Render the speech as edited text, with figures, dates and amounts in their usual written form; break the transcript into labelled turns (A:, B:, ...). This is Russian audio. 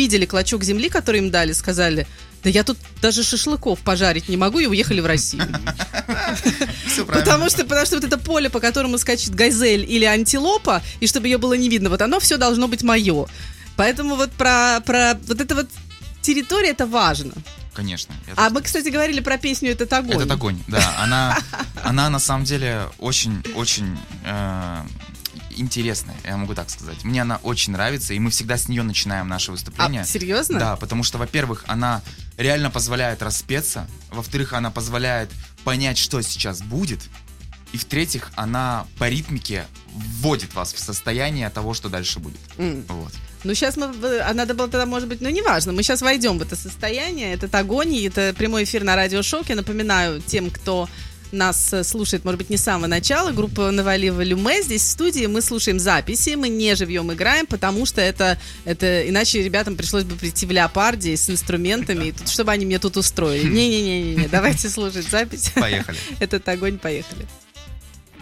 A: увидели клочок земли, который им дали, сказали: да я тут даже шашлыков пожарить не могу, и уехали в Россию. Потому что вот это поле, по которому скачет газель или антилопа, и чтобы ее было не видно, вот оно все должно быть мое. Поэтому вот про вот это вот территория, это важно.
B: Конечно.
A: Мы, кстати, говорили про песню «Этот огонь».
B: «Этот огонь», да. Она на самом деле очень интересная, я могу так сказать. Мне она очень нравится, и мы всегда с нее начинаем наше выступление.
A: Серьезно?
B: Да, потому что, во-первых, она реально позволяет распеться, во-вторых, она позволяет понять, что сейчас будет, и в-третьих, она по ритмике вводит вас в состояние того, что дальше будет. Вот.
A: Ну, сейчас надо было тогда, может быть, неважно. Мы сейчас войдем в это состояние, этот огонь, и это прямой эфир на Радио Шок. Я напоминаю тем, кто нас слушает, может быть, не с самого начала, группа Навалиева Люме. Здесь в студии мы слушаем записи, мы не живьем играем, потому что это иначе ребятам пришлось бы прийти в леопарде с инструментами, и чтобы они мне тут устроили. Не-не-не, давайте слушать запись.
B: Поехали.
A: Этот огонь, поехали.